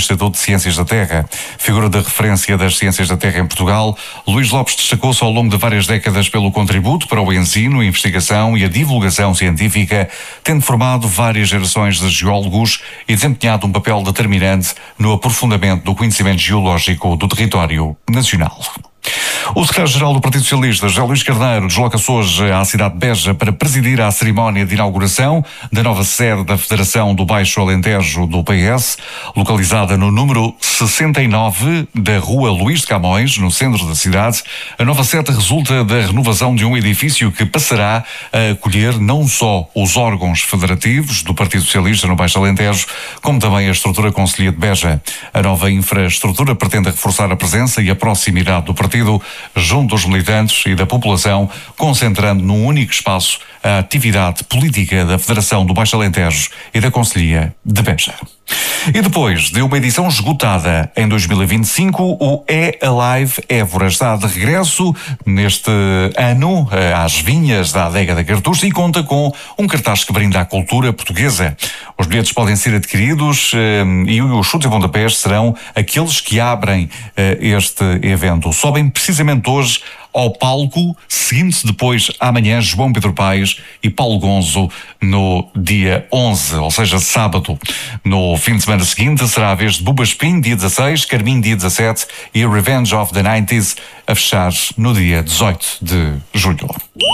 Instituto de Ciências da Terra. Figura de referência das ciências da Terra em Portugal, Luís Lopes destacou-se ao longo de várias décadas pelo contributo para o ensino, a investigação e a divulgação científica, tendo formado várias gerações de geólogos e desempenhado um papel determinante no aprofundamento do conhecimento geológico do território nacional. O secretário-geral do Partido Socialista, José Luís Carneiro, desloca-se hoje à cidade de Beja para presidir a cerimónia de inauguração da nova sede da Federação do Baixo Alentejo do PS, localizada no número 69 da Rua Luís de Camões, no centro da cidade. A nova sede resulta da renovação de um edifício que passará a acolher não só os órgãos federativos do Partido Socialista no Baixo Alentejo, como também a estrutura concelhia de Beja. A nova infraestrutura pretende reforçar a presença e a proximidade do partido junto dos militantes e da população, concentrando num único espaço a atividade política da Federação do Baixo Alentejo e da Conselhia de Beja. E depois de uma edição esgotada em 2025, o E-Alive Évora está de regresso neste ano às vinhas da Adega da Cartucha e conta com um cartaz que brinda à cultura portuguesa. Os bilhetes podem ser adquiridos e os chutes e pontapés serão aqueles que abrem este evento. Sobem precisamente hoje ao palco, seguindo-se depois amanhã João Pedro Paes e Paulo Gonzo no dia 11, ou seja, sábado. No fim de semana seguinte será a vez de Buba Spin, dia 16, Carmim, dia 17 e Revenge of the 90s a fechar no dia 18 de julho.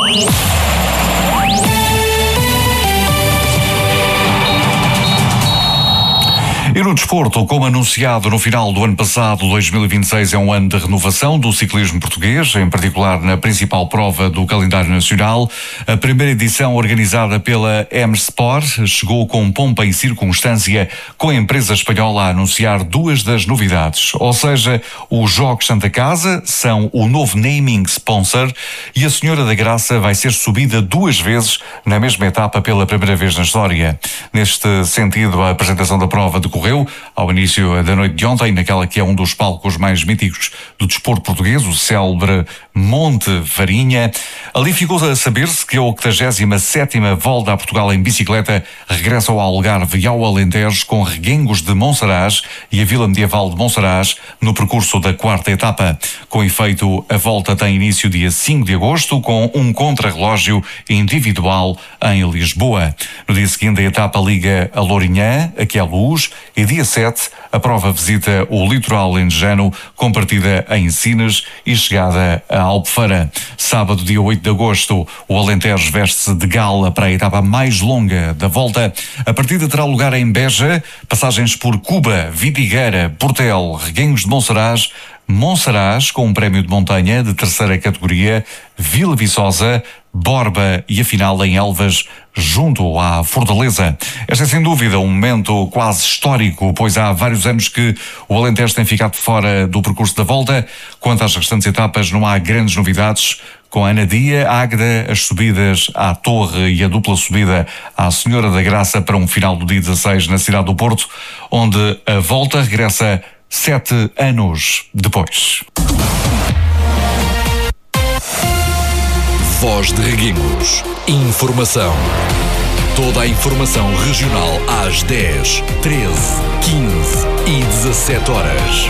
E no desporto, como anunciado no final do ano passado, 2026 é um ano de renovação do ciclismo português, em particular na principal prova do calendário nacional. A primeira edição, organizada pela M-Sport, chegou com pompa e circunstância, com a empresa espanhola a anunciar duas das novidades. Ou seja, os Jogos Santa Casa são o novo naming sponsor e a Senhora da Graça vai ser subida duas vezes na mesma etapa pela primeira vez na história. Neste sentido, a apresentação da prova decorreu ao início da noite de ontem, naquela que é um dos palcos mais míticos do desporto português, o célebre Monte Varinha. Ali ficou a saber-se que a 87ª Volta a Portugal em bicicleta regressa ao Algarve e ao Alentejo com Reguengos de Monsaraz e a Vila Medieval de Monsaraz no percurso da quarta etapa. Com efeito, a volta tem início dia 5 de agosto com um contrarrelógio individual em Lisboa. No dia seguinte, a etapa liga a Lourinhã, a Queluz, e dia 7, a prova visita o litoral alentejano com partida em Sines e chegada a Albufeira. Sábado, dia 8 de agosto, o Alentejo veste-se de gala para a etapa mais longa da volta. A partida terá lugar em Beja, passagens por Cuba, Vidigueira, Portel, Reguengos de Monsaraz, com um prémio de montanha de terceira categoria, Vila Viçosa, Borba e a final em Elvas, junto à Fortaleza. Este é sem dúvida um momento quase histórico, pois há vários anos que o Alentejo tem ficado fora do percurso da volta. Quanto às restantes etapas, não há grandes novidades. Com a Anadia, Águeda, as subidas à Torre e a dupla subida à Senhora da Graça para um final do dia 16 na cidade do Porto, onde a volta regressa 7 anos depois. Voz de Reguengos. Informação. Toda a informação regional às 10, 13, 15 e 17 horas.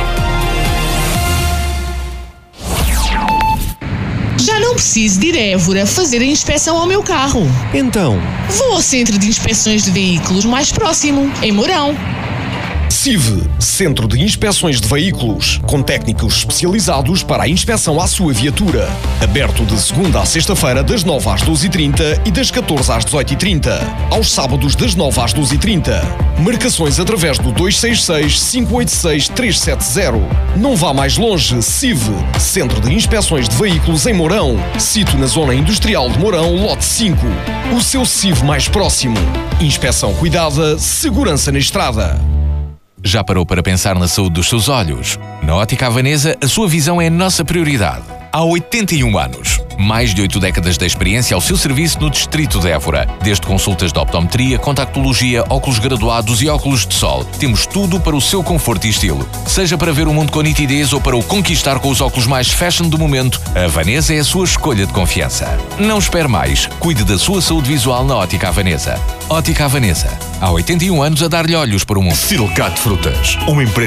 Já não preciso de ir a Évora fazer a inspeção ao meu carro. Então? Vou ao Centro de Inspeções de Veículos mais próximo, em Mourão. CIV, Centro de Inspeções de Veículos, com técnicos especializados para a inspeção à sua viatura. Aberto de segunda à sexta-feira, das 9 às 12h30 e das 14 às 18h30. Aos sábados, das 9 às 12h30. Marcações através do 266-586-370. Não vá mais longe, CIV, Centro de Inspeções de Veículos em Mourão. Sito na Zona Industrial de Mourão, lote 5. O seu CIV mais próximo. Inspeção cuidada, segurança na estrada. Já parou para pensar na saúde dos seus olhos? Na Ótica Havanesa, a sua visão é a nossa prioridade. Há 81 anos. Mais de 8 décadas de experiência ao seu serviço no distrito de Évora. Desde consultas de optometria, contactologia, óculos graduados e óculos de sol. Temos tudo para o seu conforto e estilo. Seja para ver o mundo com nitidez ou para o conquistar com os óculos mais fashion do momento, a Havanesa é a sua escolha de confiança. Não espere mais. Cuide da sua saúde visual na Ótica Havanesa. Ótica Havanesa. Há 81 anos a dar-lhe olhos para o mundo. Silcat Frutas, uma empresa